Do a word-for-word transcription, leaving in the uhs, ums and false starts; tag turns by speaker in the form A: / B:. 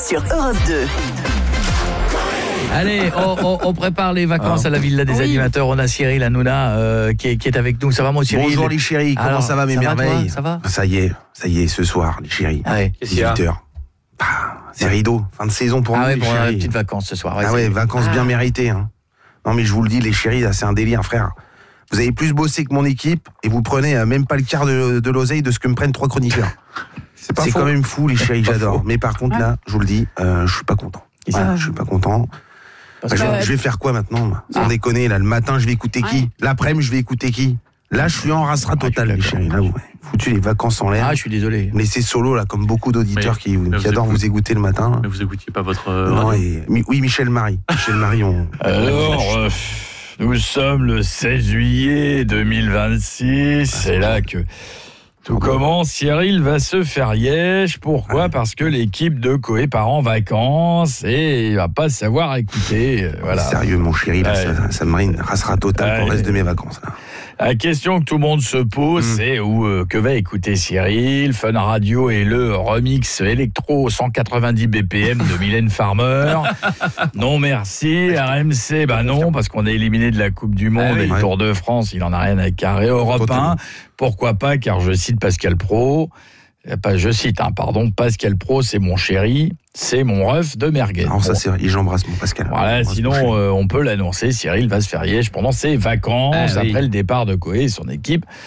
A: sur Europe deux.
B: Allez, on, on, on prépare les vacances ah. à la Villa des oui. animateurs. On a Cyril Hanouna euh, qui, est, qui est avec nous. Ça va, mon Cyril?
C: Bonjour les chéris, comment
B: Alors,
C: ça va mes
B: ça
C: merveilles?
B: va, ça va
C: Ça y est, ça y est, ce soir les chéris,
B: ah ouais.
C: dix-huit heures. Ah, c'est rideau, fin de saison pour
B: ah
C: nous
B: ouais,
C: les
B: pour
C: chéris.
B: une petite vacances ce soir. Ouais,
C: ah ouais, vacances
B: ah.
C: bien méritées. Hein. Non mais je vous le dis les chéris, là, c'est un délire frère. Vous avez plus bossé que mon équipe et vous prenez euh, même pas le quart de, de l'oseille de ce que me prennent trois chroniqueurs. C'est, c'est quand même fou les chéris, j'adore. Faux. Mais par contre ouais. là, je vous le dis, euh, je suis pas content. Voilà, je suis pas content. Bah, je, je vais faire quoi maintenant? Sans ah. déconner, là, le matin, je vais écouter qui? Ouais. L'après-midi, je vais écouter qui? Là, je suis en rassera totale, ah, les chéris. Là, vous foutu les vacances en l'air.
B: Ah, je suis désolé.
C: Mais c'est solo, là, comme beaucoup d'auditeurs qui, qui
D: vous
C: adorent
D: écoute.
C: vous écouter le matin. Là.
D: Mais vous écoutiez pas votre... Euh,
C: non, et, oui, Michel Marie. Michel Marie, on...
E: Alors, euh, nous sommes le seize juillet deux mille vingt-six. Ah, c'est là que... Tout commence, Cyril va se faire yèche. Pourquoi ? Parce que l'équipe de Coé part en vacances et il va pas savoir écouter. Voilà.
C: Sérieux, mon chéri, là, ça, ça me rassera total pour le reste de mes vacances. Là.
E: La question que tout le monde se pose, mmh. c'est où euh, que va écouter Cyril. Fun Radio et le remix électro cent quatre-vingt-dix B P M de Mylène Farmer. Non merci. R M C, bah non, parce qu'on est éliminé de la Coupe du Monde ah, oui. et le Tour de France, il en a rien à carrer. Europe un, pourquoi pas, car je cite Pascal Praud. Pas, je cite, hein, pardon, Pascal Praud, c'est mon chéri, c'est mon ref de merguez.
C: Alors ça, c'est vrai, j'embrasse mon Pascal.
E: Voilà, sinon, euh, on peut l'annoncer, Cyril va se faire yèche pendant ses vacances, ah, oui. après le départ de Coé et son équipe.